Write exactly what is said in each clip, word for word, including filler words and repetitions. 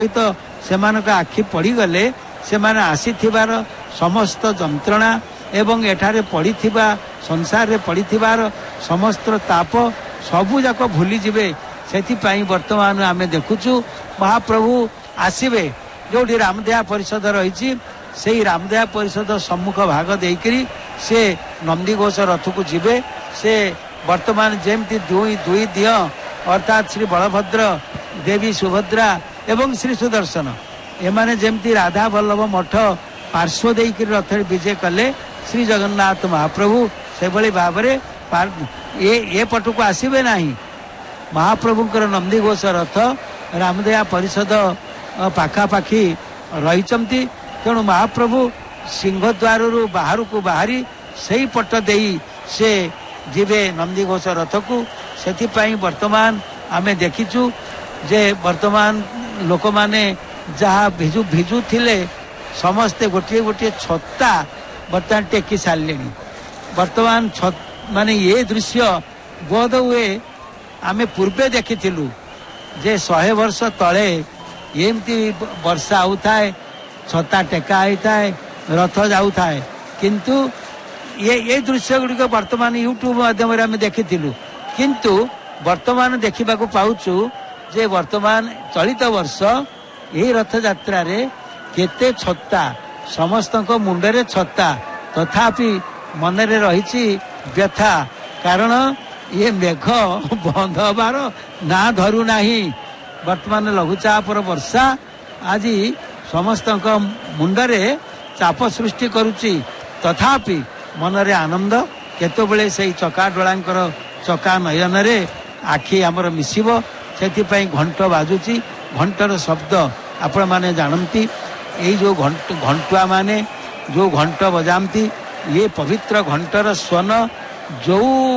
सहित सेमानक आखि पड़गले से आसीथिबार समस्त जंत्रणा एवं एठारे पड़िथिबा संसार रे पड़िथिबार समस्त ताप सबु जाक भूली जिवे। सेथिपाई वर्तमान आमे देखुचु महाप्रभु आसीबे जोठी रामदेहा परिषद रही से रामदेहा परिषद सम्मुख भाग देकरी से नंदीघोष रथ को जीवे। से वर्तमान जेमती दुई दुई दिय अर्थात श्री बलभद्र देवी सुभद्रा एवं श्री सुदर्शन एमाने जेमती राधा वल्लभ मठ पार्श्व देकर रथ विजय कले श्री जगन्नाथ महाप्रभु से भली भाव ये ये पटक आसबे ना महाप्रभुंकर नंदीघोष रथ रामदेहा परिषद पाखापाखि रही तेणु महाप्रभु सिंहद्वार बाहर को बाहरी से पट दे से जीवे नंदीघोष रथ को। से वर्तमान आमे देखीचु जे वर्तमान लोक माने जहाँ भिजु भिजु थिले समस्ते गोटे गोटे छत्ता बर्तमान टेकी सारे वर्तमान माने ये दृश्य बोध हुए आमे पूर्वे देखिथिलु जे शहे वर्ष तले एमती वर्षा आउथाए छत्ता टेका होता है रथ जाऊए किंतु ये ये दृश्य गुड़िक वर्तमान यूट्यूब माध्यम आम देखिलु किंतु वर्तमान देखा पाऊचु जे वर्तमान चलित वर्ष यही रथ यात्रा रे केते छत्ता समस्त मुंडरे छत्ता तथापि मनरे रही व्यथा कारण ये मेघ बंद हबार ना धरू नाही। वर्तमान लघुचापर वर्षा आज समस्त मुंडरे चाप सृष्टि करुची तथापि मनरे आनंद केतबेले से चका डोलांकर चका नयन रे आखि आमर मिसिब से घंट बाजुची घंटर शब्द आपण माने जानती यही जो घंट घंटुआ माने जो घंट बजाती ये पवित्र घंटर स्वन जो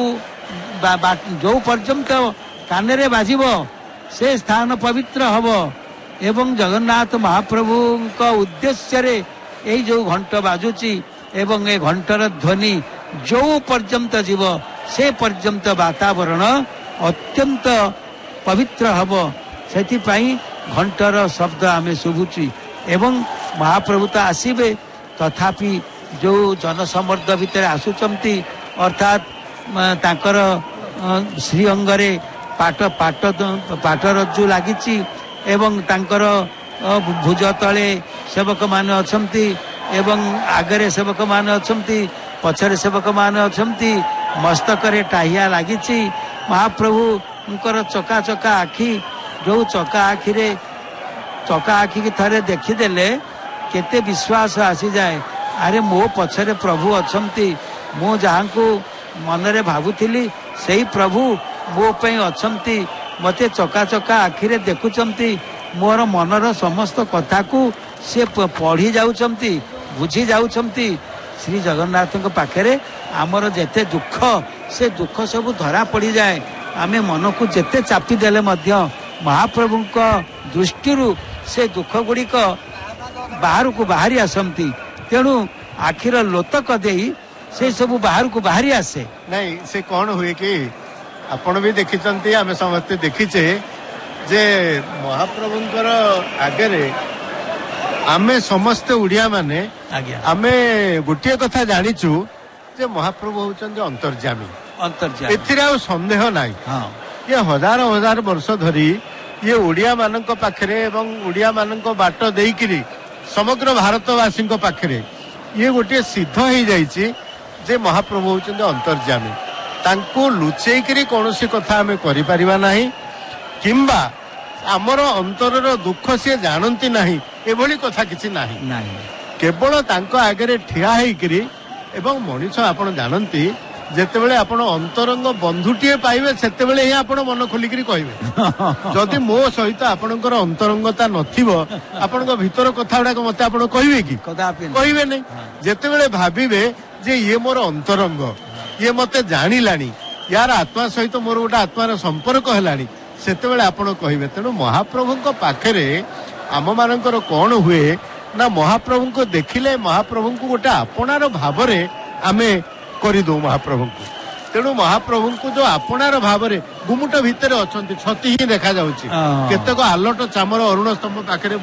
जो पर्यंत कानेरे बाजिब से स्थान पवित्र हब एवं जगन्नाथ महाप्रभु का उद्देश्य रे यही जो घंट बाजुची एवं ए घंटर ध्वनि जो पर्यंत जीव से पर्यंत वातावरण अत्यंत पवित्र हब सेथिपाई घंटर शब्द आमे शुभुची एवं महाप्रभु तो आसीबे तथापि जो जनसमर्द भितर आसुचंती अर्थात तांकर श्री अंगरे पाट पाट पाटरज्जु लागिची एवं तांकर भुज तले सेवक मान अछंती एवं आगरे सेवक मान अछंती पछरे सेवक मान अछंती मस्तक रे टाहिया लागिची महाप्रभुंकर चका चका आखि जो चका आखि रे चका आखि की थरे देखिदेले केते विश्वास आसी जाए अरे मो पछरे प्रभु अछंती मो जहाँ को मनरे भाबुथिली सेही प्रभु मो पे अछंती मते चका चका आखिरे देखुचंती मोर मनर समस्त कथा को से पढ़ी जाउचंती बुझी जाउचंती। श्री जगन्नाथ पाखे आमर जेते दुख से दुख सब धरा पड़ी जाए आमे मन को जेते चापी देले मध्य महाप्रभु दृष्टि से दुख गुड़िक बाहर को बाहरी आसती तेणु आखिर लोतक दे से सब बाहर को बाहरी आसे नहीं से कौन हुए कि आपण भी देखी आम समस्ते देखीचे जे महाप्रभुंकर आगे आमे समस्ते उड़िया माने आमे गोटे कथा जानिचु जे महाप्रभु होचन अंतर्जामी अंतर्जामी एथिरे आ संदेह नाही। हाँ ये हजार हजार वर्ष धरी ये उड़िया मानक पाखरे एवं उड़िया मानक बाट देइकिरी समग्र भारतवासी पाखरे ये गोटे सिद्ध हो जाइए जे महाप्रभु होचन अंतर्जामी तांको लुचेइकिरी कौनसी कथा आमे करि परिबा नाही किंबा आमर अंतरर दुख से जानती नाही एभली कथा किछि नाही नाही केवल तांको आगे ठिया हेइकिरी एवं मनीष आपण जानती जेतेबेले आपण अंतरंग बंधुटीए पाइबे सेतेबेले ही आपण मन खोलिकिरी कहिबे जदि मो सहित आपणकर अंतरंगता नथिबो आपणक भीतर कथा गुडा मते आपण कहिबे कि कहिबे नै जेतेबेले भाबिबे जे ये मोर अंतरंग ये मते जानिलानी यार आत्मा सहित मोर गोटे आत्मार संपर्क हेलानी सेतेबेले आपण कहिबे। तेणु महाप्रभुंक पाखरे आम मानकर कौन हुए ना महाप्रभु को देखिले महाप्रभु को गोटे आपणार भाव आमे करदो महाप्रभु को ତେଣୁ ମହାପ୍ରଭୁଙ୍କୁ ଯୋଉ ଆପଣାର ଭାବରେ ଗୁମୁଟ ଭିତରେ ଅଛନ୍ତି ଛତି ହିଁ ଦେଖାଯାଉଛି। କେତେକ ଆଲଟ ଚାମର ଅରୁଣ ସ୍ତମ୍ଭ ପାଖରେ